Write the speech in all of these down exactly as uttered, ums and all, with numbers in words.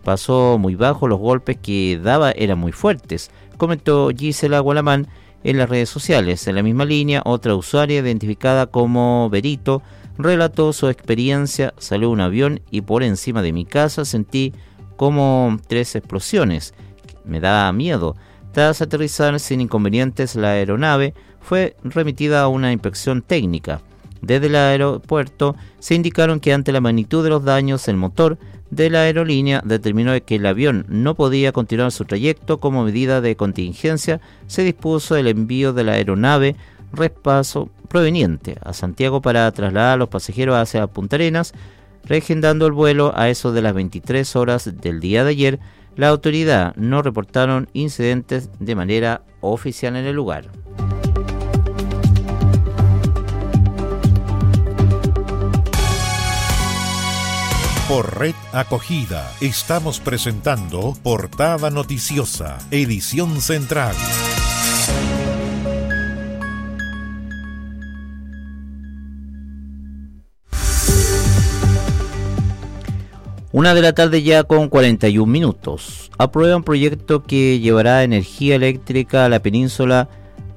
pasó muy bajo, los golpes que daba eran muy fuertes, comentó Gisela Gualamán en las redes sociales. En la misma línea, otra usuaria identificada como Berito relató su experiencia: salió un avión y por encima de mi casa sentí como tres explosiones. Me daba miedo. Tras aterrizar sin inconvenientes, la aeronave fue remitida a una inspección técnica. Desde el aeropuerto se indicaron que ante la magnitud de los daños, el motor de la aerolínea determinó que el avión no podía continuar su trayecto. Como medida de contingencia, se dispuso el envío de la aeronave Respaso proveniente a Santiago para trasladar a los pasajeros hacia Punta Arenas, reagendando el vuelo a eso de las veintitrés horas del día de ayer. La autoridad no reportaron incidentes de manera oficial en el lugar. Por Red Acogida estamos presentando Portada Noticiosa, edición central. Una de la tarde ya con cuarenta y un minutos. Aprueba un proyecto que llevará energía eléctrica a la península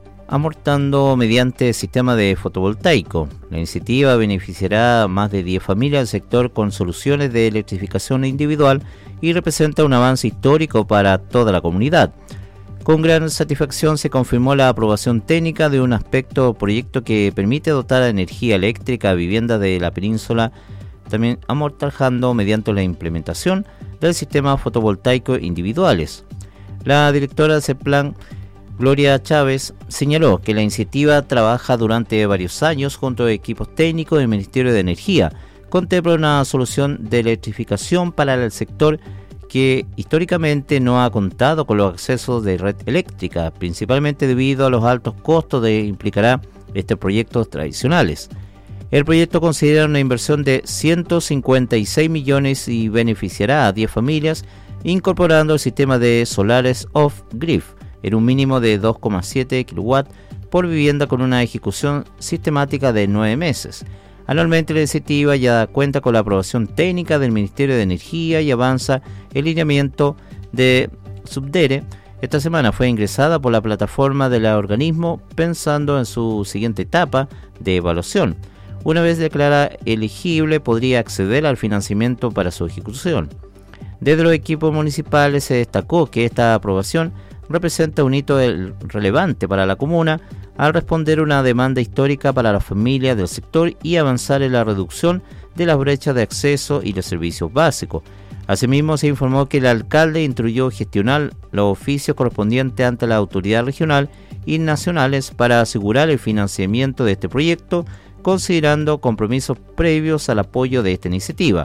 aportando mediante sistema de fotovoltaico. La iniciativa beneficiará a más de diez familias del sector con soluciones de electrificación individual y representa un avance histórico para toda la comunidad. Con gran satisfacción se confirmó la aprobación técnica de un aspecto proyecto que permite dotar de energía eléctrica a viviendas de la península, también amortajando mediante la implementación del sistema fotovoltaico individuales. La directora de CEPLAN, Gloria Chávez, señaló que la iniciativa trabaja durante varios años junto a equipos técnicos del Ministerio de Energía. Contempla una solución de electrificación para el sector que históricamente no ha contado con los accesos de red eléctrica, principalmente debido a los altos costos que implicará estos proyectos tradicionales. El proyecto considera una inversión de ciento cincuenta y seis millones y beneficiará a diez familias, incorporando el sistema de solares off-grid en un mínimo de dos coma siete kilowatts por vivienda con una ejecución sistemática de nueve meses. Anualmente la iniciativa ya cuenta con la aprobación técnica del Ministerio de Energía y avanza el lineamiento de Subdere. Esta semana fue ingresada por la plataforma del organismo pensando en su siguiente etapa de evaluación. Una vez declarada elegible, podría acceder al financiamiento para su ejecución. Desde los equipos municipales se destacó que esta aprobación representa un hito relevante para la comuna al responder a una demanda histórica para las familias del sector y avanzar en la reducción de las brechas de acceso y los servicios básicos. Asimismo, se informó que el alcalde instruyó gestionar los oficios correspondientes ante la autoridad regional y nacionales para asegurar el financiamiento de este proyecto, considerando compromisos previos al apoyo de esta iniciativa.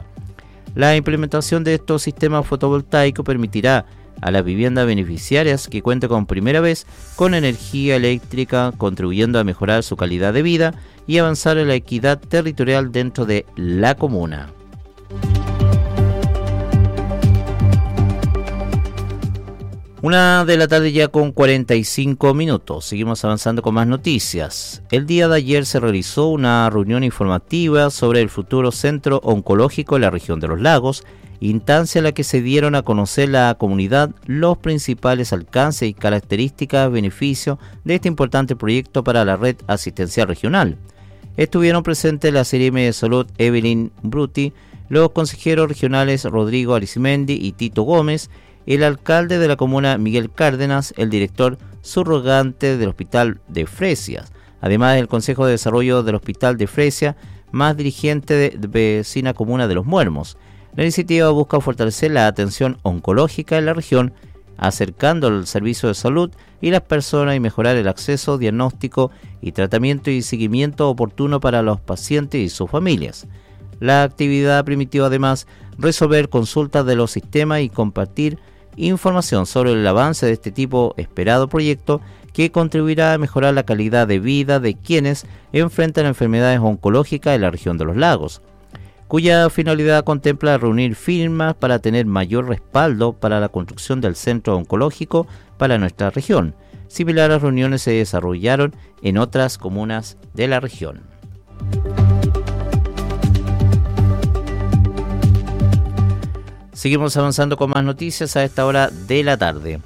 La implementación de estos sistemas fotovoltaicos permitirá a las viviendas beneficiarias que cuenten con primera vez con energía eléctrica, contribuyendo a mejorar su calidad de vida y avanzar en la equidad territorial dentro de la comuna. Una de la tarde ya con cuarenta y cinco minutos. Seguimos avanzando con más noticias. El día de ayer se realizó una reunión informativa sobre el futuro centro oncológico en la región de los lagos, instancia en la que se dieron a conocer la comunidad los principales alcances y características, beneficios de este importante proyecto para la red asistencial regional. Estuvieron presentes la C R M de Salud Evelyn Bruti, los consejeros regionales Rodrigo Arizmendi y Tito Gómez, el alcalde de la comuna Miguel Cárdenas, el director subrogante del Hospital de Fresias, además del Consejo de Desarrollo del Hospital de Fresias, más dirigente de, de vecina comuna de Los Muermos. La iniciativa busca fortalecer la atención oncológica en la región, acercando el servicio de salud y las personas y mejorar el acceso, diagnóstico y tratamiento y seguimiento oportuno para los pacientes y sus familias. La actividad permitió además resolver consultas de los sistemas y compartir información sobre el avance de este tipo esperado proyecto que contribuirá a mejorar la calidad de vida de quienes enfrentan enfermedades oncológicas en la región de los lagos, cuya finalidad contempla reunir firmas para tener mayor respaldo para la construcción del centro oncológico para nuestra región. Similares reuniones se desarrollaron en otras comunas de la región. Seguimos avanzando con más noticias a esta hora de la tarde.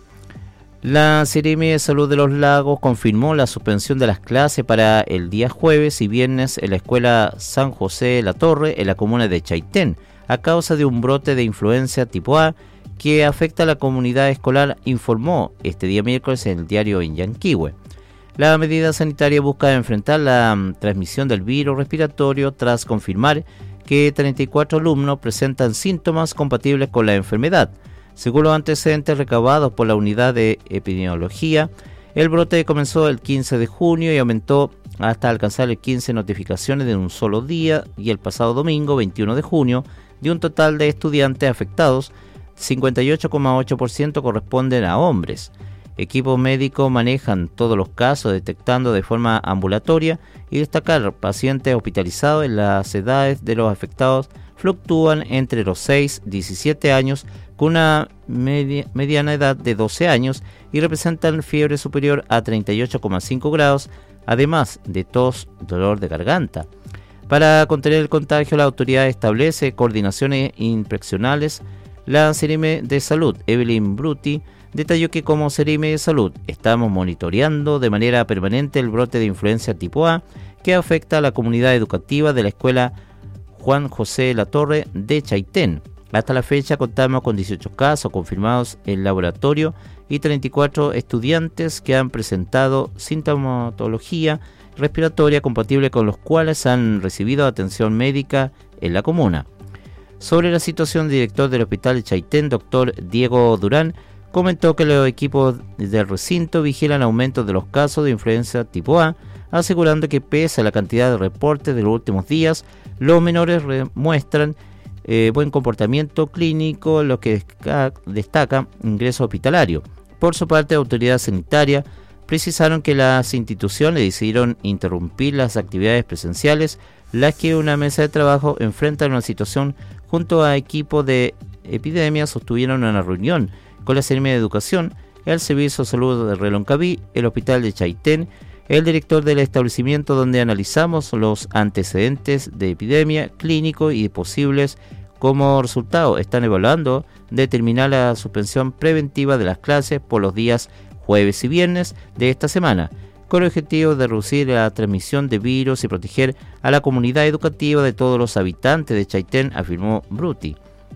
La Seremi de Salud de Los Lagos confirmó la suspensión de las clases para el día jueves y viernes en la escuela San José de la Torre en la comuna de Chaitén, a causa de un brote de influenza tipo A que afecta a la comunidad escolar, informó este día miércoles en el diario Yanquihue. La medida sanitaria busca enfrentar la um, transmisión del virus respiratorio tras confirmar que treinta y cuatro alumnos presentan síntomas compatibles con la enfermedad. Según los antecedentes recabados por la unidad de epidemiología, el brote comenzó el quince de junio y aumentó hasta alcanzar el quince notificaciones de un solo día, y el pasado domingo, veintiuno de junio, de un total de estudiantes afectados, cincuenta y ocho coma ocho por ciento corresponden a hombres. Equipos médicos manejan todos los casos, detectando de forma ambulatoria, y destacar pacientes hospitalizados en las edades de los afectados fluctúan entre los seis y diecisiete años, con una media, mediana edad de doce años, y representan fiebre superior a treinta y ocho coma cinco grados, además de tos, dolor de garganta. Para contener el contagio, la autoridad establece coordinaciones inspeccionales. La Seremi de Salud, Evelyn Bruti, detalló que como Seremi de Salud estamos monitoreando de manera permanente el brote de influenza tipo A que afecta a la comunidad educativa de la escuela Juan José de la Torre de Chaitén. Hasta la fecha contamos con dieciocho casos confirmados en laboratorio y treinta y cuatro estudiantes que han presentado sintomatología respiratoria compatible, con los cuales han recibido atención médica en la comuna. Sobre la situación, el director del hospital de Chaitén, doctor Diego Durán, comentó que los equipos del recinto vigilan aumentos de los casos de influenza tipo A, asegurando que pese a la cantidad de reportes de los últimos días, los menores muestran eh, buen comportamiento clínico, lo que destaca ingreso hospitalario. Por su parte, la autoridad sanitaria precisaron que las instituciones decidieron interrumpir las actividades presenciales, las que una mesa de trabajo enfrentan una situación junto a equipos de epidemia. Sostuvieron una reunión con la Seremi de Educación, el Servicio de Salud de Reloncaví, el Hospital de Chaitén, el director del establecimiento, donde analizamos los antecedentes de epidemia clínico y posibles. Como resultado, están evaluando determinar la suspensión preventiva de las clases por los días jueves y viernes de esta semana, con el objetivo de reducir la transmisión de virus y proteger a la comunidad educativa de todos los habitantes de Chaitén, afirmó Bruti.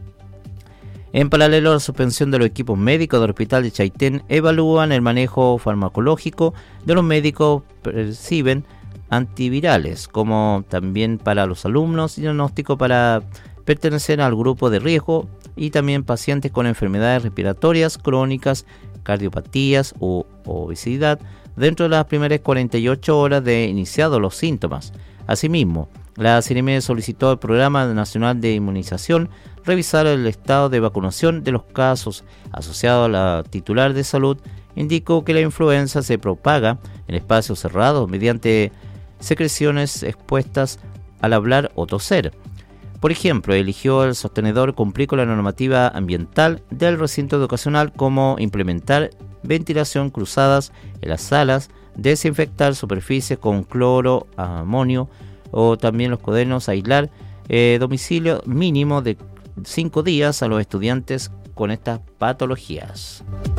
En paralelo a la suspensión de los equipos médicos del hospital de Chaitén, evalúan el manejo farmacológico de los médicos, perciben antivirales, como también para los alumnos, y diagnóstico para pertenecer al grupo de riesgo, y también pacientes con enfermedades respiratorias crónicas, cardiopatías u obesidad, dentro de las primeras cuarenta y ocho horas de iniciados los síntomas. Asimismo, la Seremi solicitó al Programa Nacional de Inmunización revisar el estado de vacunación de los casos asociados a la titular de salud. Indicó que la influenza se propaga en espacios cerrados mediante secreciones expuestas al hablar o toser. Por ejemplo, eligió el sostenedor cumplir con la normativa ambiental del recinto educacional, como implementar ventilación cruzadas en las salas, desinfectar superficies con cloro, amonio, o también los cuadernos, aislar eh, domicilio mínimo de cinco días a los estudiantes con estas patologías.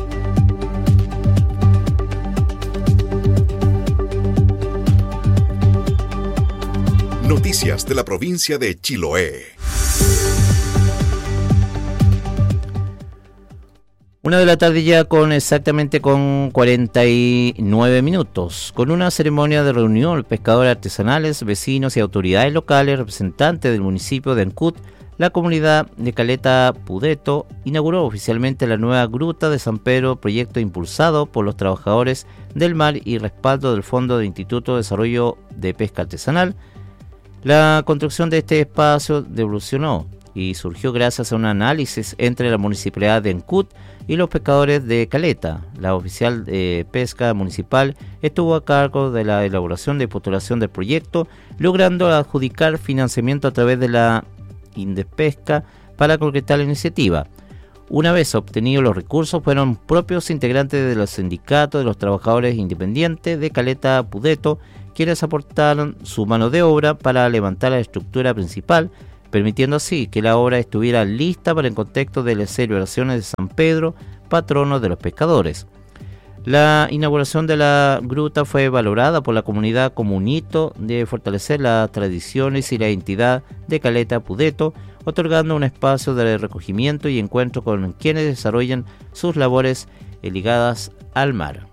Noticias de la provincia de Chiloé. Una de la tarde ya con exactamente con cuarenta y nueve minutos, con una ceremonia de reunión, pescadores artesanales, vecinos y autoridades locales, representantes del municipio de Ancud, la comunidad de Caleta Pudeto inauguró oficialmente la nueva Gruta de San Pedro, proyecto impulsado por los trabajadores del mar y respaldo del Fondo del Instituto de Desarrollo de Pesca Artesanal. La construcción de este espacio evolucionó y surgió gracias a un análisis entre la municipalidad de Ancud y los pescadores de Caleta. La oficial de pesca municipal estuvo a cargo de la elaboración de postulación del proyecto, logrando adjudicar financiamiento a través de la Indespesca para concretar la iniciativa. Una vez obtenidos los recursos, fueron propios integrantes de los sindicatos de los trabajadores independientes de Caleta Pudeto quienes aportaron su mano de obra para levantar la estructura principal, permitiendo así que la obra estuviera lista para el contexto de las celebraciones de San Pedro, patrono de los pescadores. La inauguración de la gruta fue valorada por la comunidad como un hito de fortalecer las tradiciones y la identidad de Caleta Pudeto, otorgando un espacio de recogimiento y encuentro con quienes desarrollan sus labores ligadas al mar.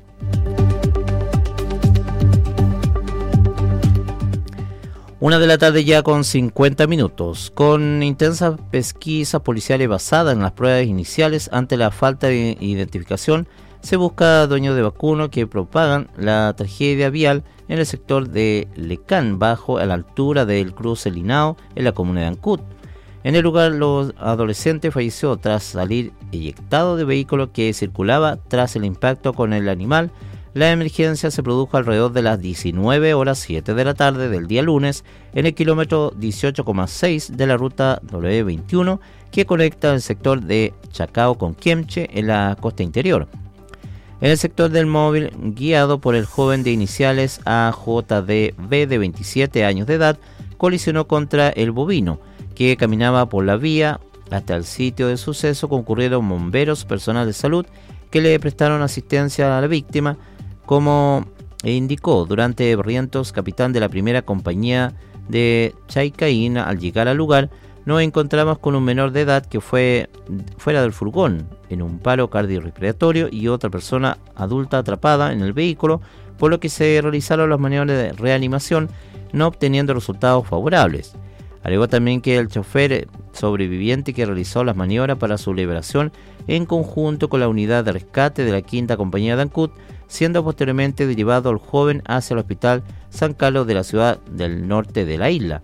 Una de la tarde ya con cincuenta minutos. Con intensas pesquisas policiales basadas en las pruebas iniciales ante la falta de identificación, se busca dueños de vacuno que propagan la tragedia vial en el sector de Lecán, bajo a la altura del cruce Linao, en la comuna de Ancud. En el lugar, los adolescentes falleció tras salir eyectado de vehículo que circulaba tras el impacto con el animal. La emergencia se produjo alrededor de las diecinueve horas siete de la tarde del día lunes en el kilómetro dieciocho coma seis de la ruta doble u veintiuno que conecta el sector de Chacao con Quemche en la costa interior. En el sector del móvil, guiado por el joven de iniciales A J D B de veintisiete años de edad, colisionó contra el bovino, que caminaba por la vía. Hasta el sitio del suceso concurrieron bomberos, personal de salud, que le prestaron asistencia a la víctima, como indicó durante Barrientos, capitán de la primera compañía de Chaicaína. Al llegar al lugar, nos encontramos con un menor de edad que fue fuera del furgón en un paro cardiorrespiratorio y otra persona adulta atrapada en el vehículo, por lo que se realizaron las maniobras de reanimación, no obteniendo resultados favorables. Alegó también que el chofer sobreviviente que realizó las maniobras para su liberación en conjunto con la unidad de rescate de la quinta compañía de Ancud, siendo posteriormente derivado el joven hacia el hospital San Carlos de la ciudad del norte de la isla.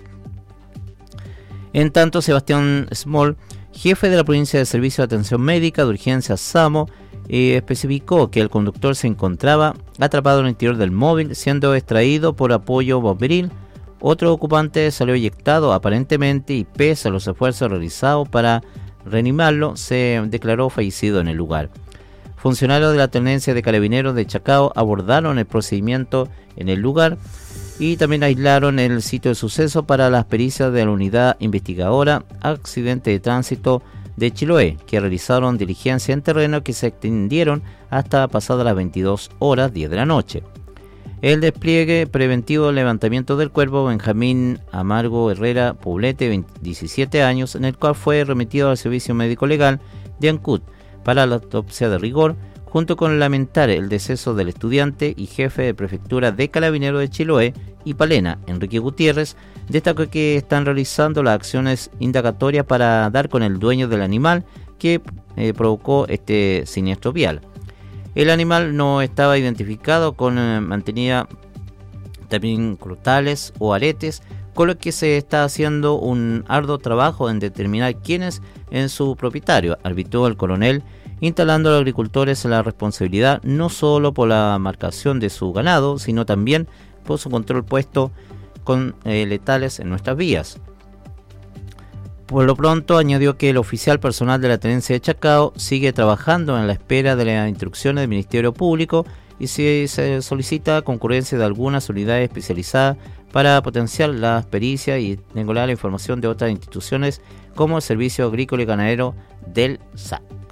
En tanto, Sebastián Small, jefe de la provincia de Servicio de Atención Médica de Urgencias SAMO, eh, especificó que el conductor se encontraba atrapado en el interior del móvil, siendo extraído por apoyo bomberil. Otro ocupante salió eyectado aparentemente y, pese a los esfuerzos realizados para reanimarlo, se declaró fallecido en el lugar. Funcionarios de la Tenencia de Carabineros de Chacao abordaron el procedimiento en el lugar y también aislaron el sitio de suceso para las pericias de la Unidad Investigadora Accidente de Tránsito de Chiloé, que realizaron diligencia en terreno que se extendieron hasta pasadas las veintidós horas diez de la noche. El despliegue preventivo del levantamiento del cuerpo Benjamín Amargo Herrera Poblete, diecisiete años, en el cual fue remitido al Servicio Médico Legal de Ancud para la autopsia de rigor, junto con lamentar el deceso del estudiante y jefe de prefectura de Carabineros de Chiloé y Palena, Enrique Gutiérrez, destacó que están realizando las acciones indagatorias para dar con el dueño del animal que eh, provocó este siniestro vial. El animal no estaba identificado, con eh, mantenía también crotales o aretes, con lo que se está haciendo un arduo trabajo en determinar quién es en su propietario, advirtió el coronel, instalando a los agricultores la responsabilidad no solo por la marcación de su ganado, sino también por su control puesto con eh, letales en nuestras vías. Por lo pronto, añadió que el oficial personal de la Tenencia de Chacao sigue trabajando en la espera de las instrucciones del Ministerio Público y si se solicita concurrencia de algunas unidades especializadas para potenciar las pericias y vincular la información de otras instituciones como el Servicio Agrícola y Ganadero del S A.